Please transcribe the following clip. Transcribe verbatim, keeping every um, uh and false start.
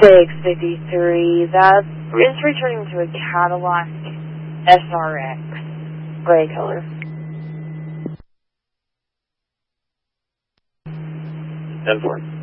six fifty-three. That is returning to a Cadillac S R X, gray color. ten four.